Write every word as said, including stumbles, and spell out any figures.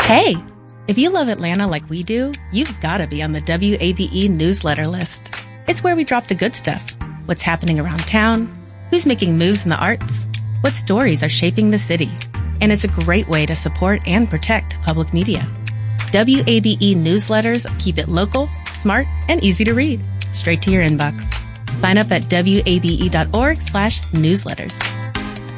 Hey, if you love Atlanta like we do, you've got to be on the W A B E newsletter list. It's where we drop the good stuff. What's happening around town, who's making moves in the arts, what stories are shaping the city. And it's a great way to support and protect public media. W A B E newsletters keep it local, smart, and easy to read, straight to your inbox. Sign up at W A B E dot org slash newsletters.